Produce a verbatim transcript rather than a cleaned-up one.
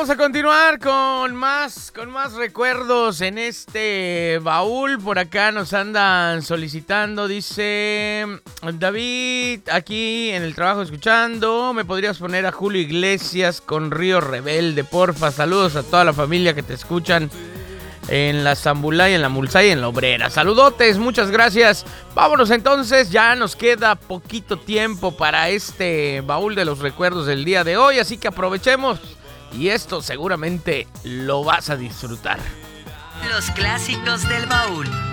vamos a continuar con más, con más recuerdos en este baúl. Por acá nos andan solicitando, dice David, aquí en el trabajo escuchando, ¿me podrías poner a Julio Iglesias con Río Rebelde, porfa? Saludos a toda la familia que te escuchan en la Zambulay, en la Mulsay y en la Obrera. Saludotes, muchas gracias. Vámonos entonces, ya nos queda poquito tiempo para este baúl de los recuerdos del día de hoy, así que aprovechemos y esto seguramente lo vas a disfrutar. Los clásicos del baúl.